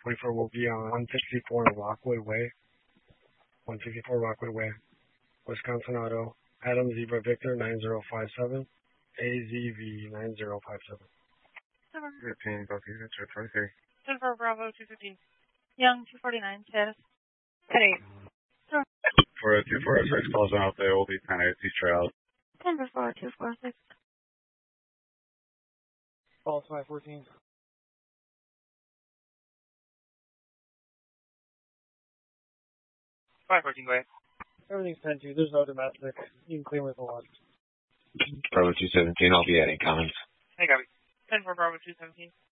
544 will be on 164 Rockwood Way. 164 Rockwood Way. Wisconsin Auto. Adam Zebra Victor 9057. AZV 9057. 15, Bucky, that's your 23. 10 for Bravo 215. Young 249, status. 10-8. For a 246 calls out, they will be 10-8, each trail. 10 for 246. False 514. 514, go ahead. Everything's 10-2. There's no domestic. You can clear with a lot. Bravo 217, I'll be adding comments. Hey, copy. 10 for Bravo 217.